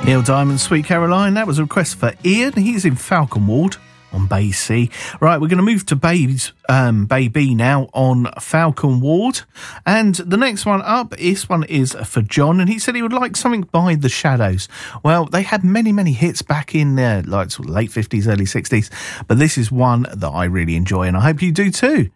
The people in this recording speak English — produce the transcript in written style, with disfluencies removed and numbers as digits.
Neil Diamond, Sweet Caroline. That was a request for Ian. He's in Falcon Ward on Bay C. Right, we're going to move to Baby now on Falcon Ward. And the next one up, this one is for John, and he said he would like something by The Shadows. Well, they had many, many hits back in like sort of late 50s, early 60s, but this is one that I really enjoy, and I hope you do too.